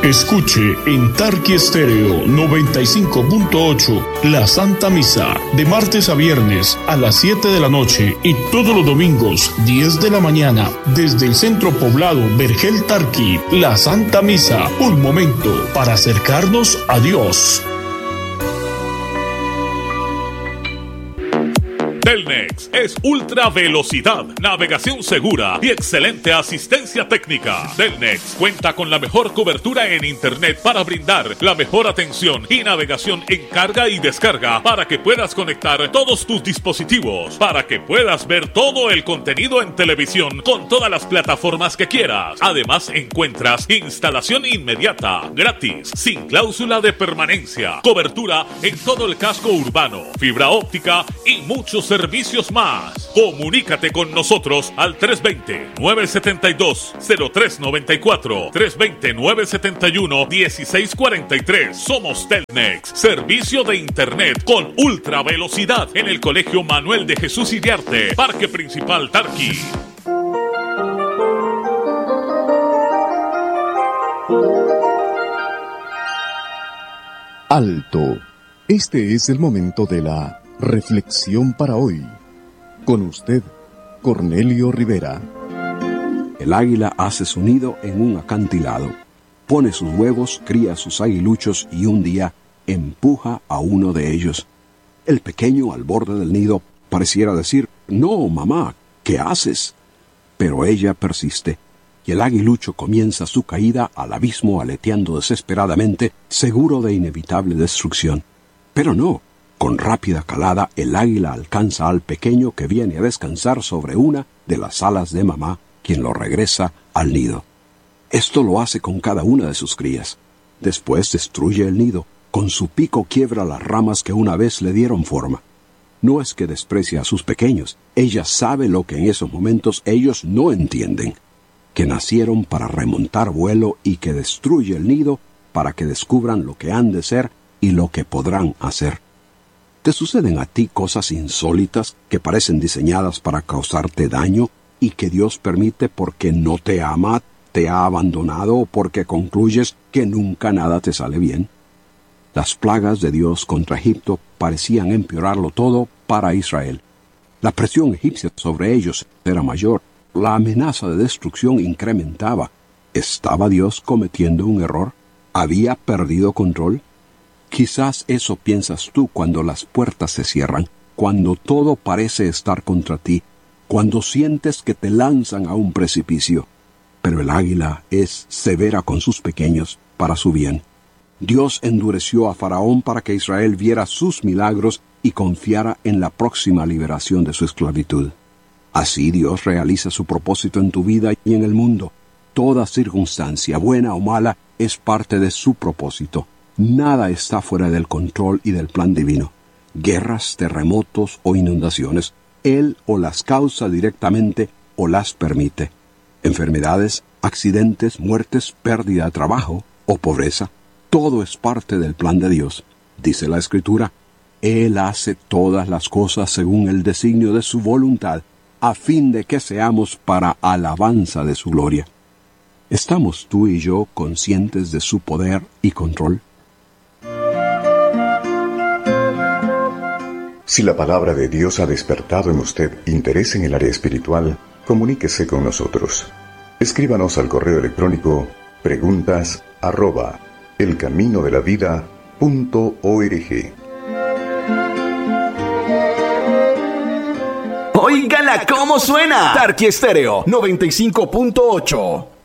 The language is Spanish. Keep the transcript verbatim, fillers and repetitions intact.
Escuche en Tarqui Estéreo noventa y cinco punto ocho la Santa Misa de martes a viernes a las siete de la noche y todos los domingos diez de la mañana desde el centro poblado Vergel Tarqui. La Santa Misa, un momento para acercarnos a Dios. Telnex es ultra velocidad, navegación segura y excelente asistencia técnica. Telnex cuenta con la mejor cobertura en internet para brindar la mejor atención y navegación en carga y descarga para que puedas conectar todos tus dispositivos, para que puedas ver todo el contenido en televisión con todas las plataformas que quieras. Además encuentras instalación inmediata, gratis, sin cláusula de permanencia, cobertura en todo el casco urbano, fibra óptica y muchos servicios servicios más. Comunícate con nosotros al tres dos cero, nueve siete dos, cero tres nueve cuatro, tres dos cero, nueve siete uno, uno seis cuatro tres. Somos Telnex, servicio de internet con ultra velocidad en el Colegio Manuel de Jesús Iriarte, Parque Principal Tarqui. Alto. Este es el momento de la reflexión para hoy. Con usted, Cornelio Rivera. El águila hace su nido en un acantilado, pone sus huevos, cría sus aguiluchos y un día empuja a uno de ellos. El pequeño al borde del nido pareciera decir: «No, mamá, ¿qué haces?». Pero ella persiste, y el aguilucho comienza su caída al abismo aleteando desesperadamente, seguro de inevitable destrucción. Pero no. Con rápida calada, el águila alcanza al pequeño que viene a descansar sobre una de las alas de mamá, quien lo regresa al nido. Esto lo hace con cada una de sus crías. Después destruye el nido. Con su pico quiebra las ramas que una vez le dieron forma. No es que desprecie a sus pequeños. Ella sabe lo que en esos momentos ellos no entienden. Que nacieron para remontar vuelo y que destruye el nido para que descubran lo que han de ser y lo que podrán hacer. ¿Te suceden a ti cosas insólitas que parecen diseñadas para causarte daño y que Dios permite porque no te ama, te ha abandonado o porque concluyes que nunca nada te sale bien? Las plagas de Dios contra Egipto parecían empeorarlo todo para Israel. La presión egipcia sobre ellos era mayor. La amenaza de destrucción incrementaba. ¿Estaba Dios cometiendo un error? ¿Había perdido control? Quizás eso piensas tú cuando las puertas se cierran, cuando todo parece estar contra ti, cuando sientes que te lanzan a un precipicio. Pero el águila es severa con sus pequeños para su bien. Dios endureció a Faraón para que Israel viera sus milagros y confiara en la próxima liberación de su esclavitud. Así Dios realiza su propósito en tu vida y en el mundo. Toda circunstancia, buena o mala, es parte de su propósito. Nada está fuera del control y del plan divino. Guerras, terremotos o inundaciones, Él o las causa directamente o las permite. Enfermedades, accidentes, muertes, pérdida de trabajo o pobreza, todo es parte del plan de Dios. Dice la Escritura: Él hace todas las cosas según el designio de su voluntad, a fin de que seamos para alabanza de su gloria. ¿Estamos tú y yo conscientes de su poder y control? Si la palabra de Dios ha despertado en usted interés en el área espiritual, comuníquese con nosotros. Escríbanos al correo electrónico preguntas arroba elcaminodelavida.org. ¡Óigala cómo suena! Tarqui Estéreo noventa y cinco punto ocho.